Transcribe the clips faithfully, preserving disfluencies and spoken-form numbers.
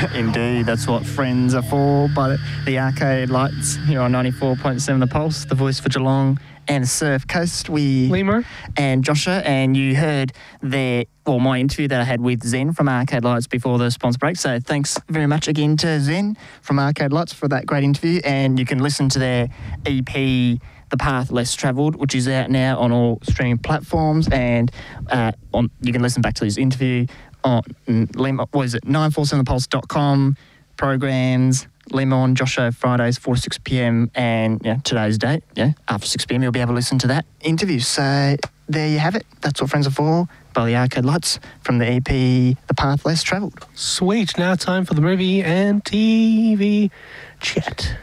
Indeed, that's what Friends are for. But the Arcade Lights here on ninety-four point seven The Pulse, the voice for Geelong and the Surf Coast. We Limo and Joshua, and you heard their well my interview that I had with Zen from Arcade Lights before the sponsor break. So thanks very much again to Zen from Arcade Lights for that great interview. And you can listen to their E P, The Path Less Travelled, which is out now on all streaming platforms, and uh, on you can listen back to this interview on Limo, what is it, nine four seven the pulse dot com, programs, Lemon, Joshua, Fridays, four to six p.m, and yeah, today's date, yeah, after six p.m, you'll be able to listen to that interview. So there you have it. That's what Friends are for, by the Arcade Lights, from the E P, The Path Less Travelled. Sweet. Now time for the movie and T V chat.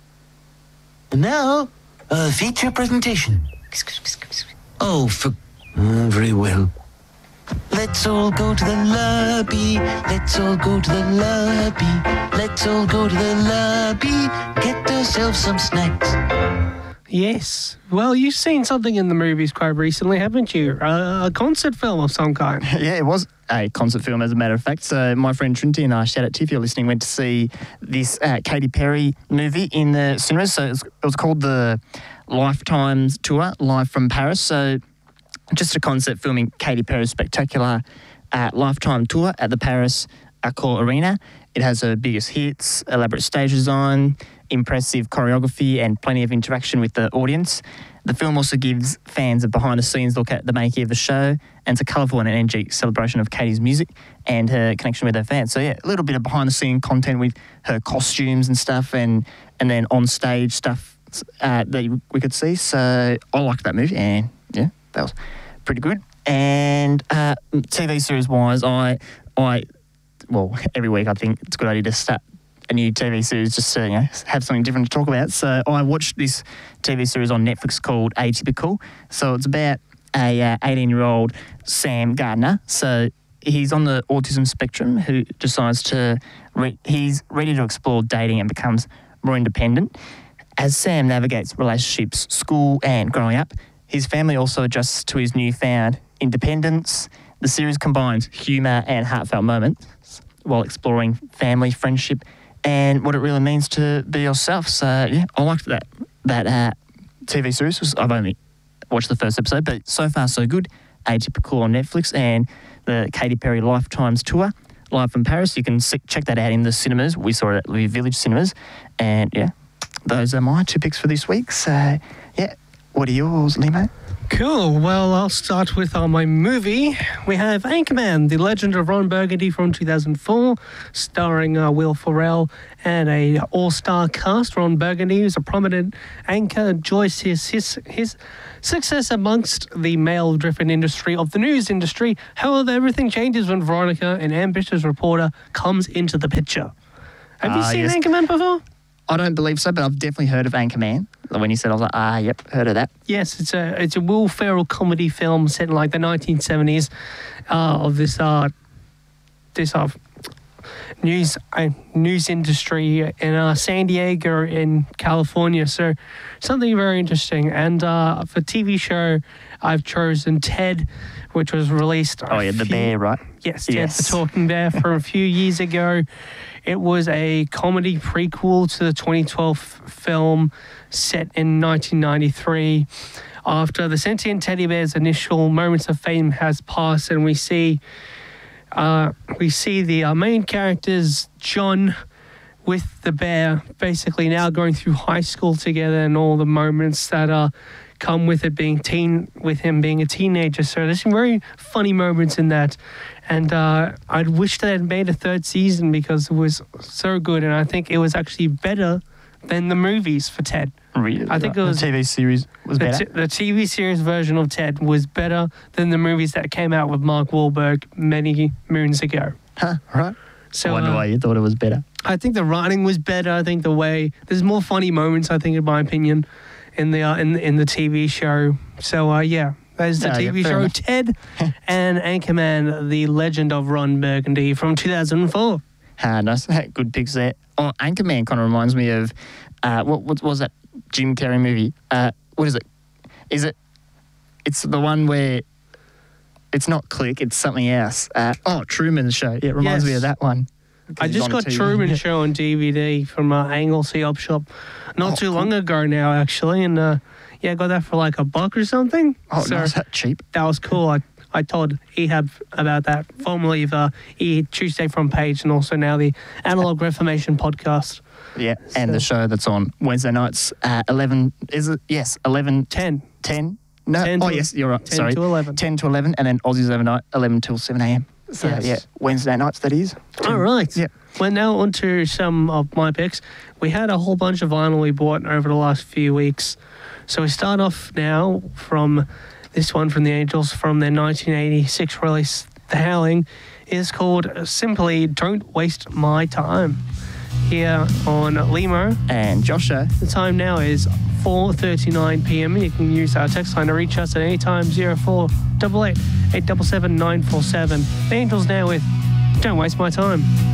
And now, a feature presentation. Oh, for... Uh, very well. Let's all go to the lobby. Let's all go to the lobby. Let's all go to the lobby. Get ourselves some snacks. Yes. Well, you've seen something in the movies quite recently, haven't you? Uh, a concert film of some kind. Yeah, it was a concert film, as a matter of fact. So my friend Trinity and I, shout out to you if you're listening, went to see this uh, Katy Perry movie in the cinemas. So it was, it was called the Lifetimes Tour, Live from Paris. So just a concept filming Katy Perry's spectacular uh, Lifetime Tour at the Paris Accor Arena. It has her biggest hits, elaborate stage design, impressive choreography, and plenty of interaction with the audience. The film also gives fans a behind-the-scenes look at the making of the show, and it's a colourful and energetic celebration of Katy's music and her connection with her fans. So yeah, a little bit of behind-the-scene content with her costumes and stuff, and and then on-stage stuff uh, that we could see. So I liked that movie, and yeah, that was pretty good. And uh, T V series-wise, I, I, well, every week I think it's a good idea to start a new T V series just to, you know, have something different to talk about. So I watched this T V series on Netflix called Atypical. So it's about a uh, eighteen-year-old Sam Gardner. So he's on the autism spectrum who decides to, re- he's ready to explore dating and becomes more independent. As Sam navigates relationships, school and growing up, his family also adjusts to his newfound independence. The series combines humour and heartfelt moments while exploring family, friendship, and what it really means to be yourself. So, yeah, I liked that that uh, T V series. I've only watched the first episode, but so far so good. Atypical on Netflix, and the Katy Perry Lifetimes Tour, Live from Paris. You can check that out in the cinemas. We saw it at Louis Village Cinemas. And, yeah, those are my two picks for this week. So, yeah. What are yours, Limo? Cool. Well, I'll start with uh, my movie. We have Anchorman, The Legend of Ron Burgundy from two thousand four, starring uh, Will Ferrell and a all-star cast. Ron Burgundy is a prominent anchor, enjoys his, his, his success amongst the male-driven industry of the news industry. However, everything changes when Veronica, an ambitious reporter, comes into the picture. Have you uh, seen yes. Anchorman before? I don't believe so, but I've definitely heard of Anchorman. When you said, I was like, ah, yep, heard of that. Yes, it's a it's a Will Ferrell comedy film set in like the nineteen seventies uh, of this uh this uh, news uh, news industry in uh, San Diego in California. So something very interesting. And uh, for T V show, I've chosen Ted, which was released. Oh yeah, the few, bear, right? Yes, Ted yes. the Talking Bear from a few years ago. It was a comedy prequel to the twenty twelve film set in nineteen ninety-three. After the sentient teddy bear's initial moments of fame has passed, and we see uh, we see the uh, main characters, John, with the bear, basically now going through high school together, and all the moments that uh, come with it being teen, with him being a teenager. So there's some very funny moments in that. And uh, I'd wish they had made a third season because it was so good. And I think it was actually better than the movies for Ted. Really? I think it was... The T V series was the better? T- the T V series version of Ted was better than the movies that came out with Mark Wahlberg many moons ago. Huh, right. So, I wonder uh, why you thought it was better. I think the writing was better. I think the way... There's more funny moments, I think, in my opinion, in the, uh, in, in the T V show. So, uh, yeah. There's the No, T V yeah, fair show enough. Ted and Anchorman, The Legend of Ron Burgundy from two thousand four. Ah, nice. Good picks there. Oh, Anchorman kind of reminds me of, uh, what, what was that Jim Carrey movie? Uh, what is it? Is it, it's the one where it's not Click, it's something else. Uh, oh, Truman Show. Yeah, it reminds Yes. me of that one. I he's just on got T V. Truman Yeah. Show on D V D from uh, Anglesey Op Shop not Oh, too cool. long ago now, actually. And uh, yeah, I got that for like a buck or something. Oh, so nice. Cheap. that was cool. I, I told Ehab about that, formerly of uh, E Tuesday Front Page, and also now the Analog Reformation podcast. Yeah, and the show that's on Wednesday nights at eleven, is it? Yes, eleven, ten. ten? No, ten oh to- yes, you're right, ten sorry. to eleven. ten to eleven, and then Aussies overnight, eleven till seven a.m. So Yes. yeah, Wednesday nights that is. All right. Yeah. Well, now on to some of my picks. We had a whole bunch of vinyl we bought over the last few weeks. So we start off now from this one from the Angels from their nineteen eighty-six release, The Howling, is called simply Don't Waste My Time. Here on Limo, And Joshua, the time now is four thirty-nine p.m. You can use our text line to reach us at any time, zero four eight eight, eight seven seven, nine four seven. The Angels now with Don't Waste My Time.